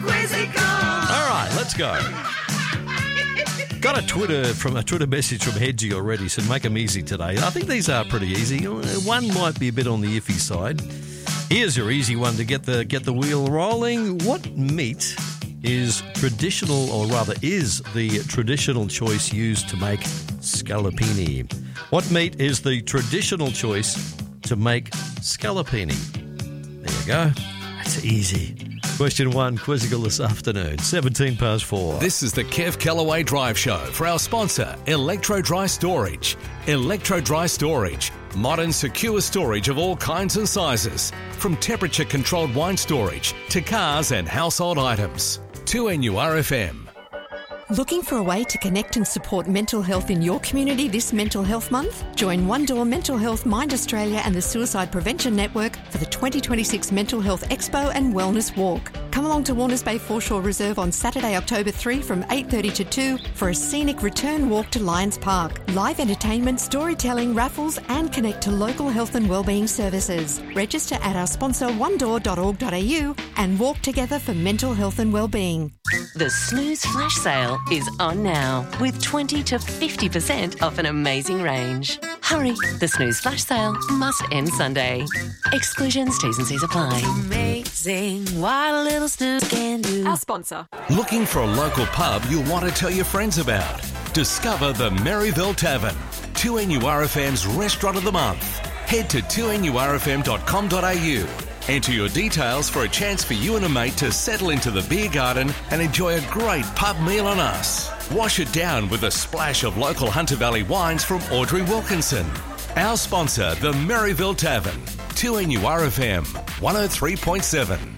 All right, let's go. Got a Twitter message from Hedgie already, so make them easy today. I think these are pretty easy. One might be a bit on the iffy side. Here's your easy one to get the wheel rolling. What meat is the traditional choice used to make scallopini? What meat is the traditional choice to make scallopini? There you go. That's easy. Question 1, Quizzical this afternoon, 4:17. This is the Kev Callaway Drive Show for our sponsor, Electro Dry Storage. Electro Dry Storage. Modern, secure storage of all kinds and sizes. From temperature-controlled wine storage to cars and household items. 2NURFM. Looking for a way to connect and support mental health in your community this Mental Health Month? Join One Door Mental Health Mind Australia and the Suicide Prevention Network for the 2026 Mental Health Expo and Wellness Walk. Come along to Warners Bay Foreshore Reserve on Saturday, October 3 from 8:30 to 2 for a scenic return walk to Lions Park. Live entertainment, storytelling, raffles and connect to local health and wellbeing services. Register at our sponsor onedoor.org.au and walk together for mental health and wellbeing. The Snooze Flash Sale is on now with 20 to 50% off an amazing range. Hurry, the Snooze Flash Sale must end Sunday. Exclusions, T's and C's apply. Amazing what a little snooze can do. Our sponsor. Looking for a local pub you'll want to tell your friends about? Discover the Maryville Tavern, 2NURFM's Restaurant of the Month. Head to 2NURFM.com.au. Enter your details for a chance for you and a mate to settle into the beer garden and enjoy a great pub meal on us. Wash it down with a splash of local Hunter Valley wines from Audrey Wilkinson. Our sponsor, the Maryville Tavern, 2NURFM 103.7.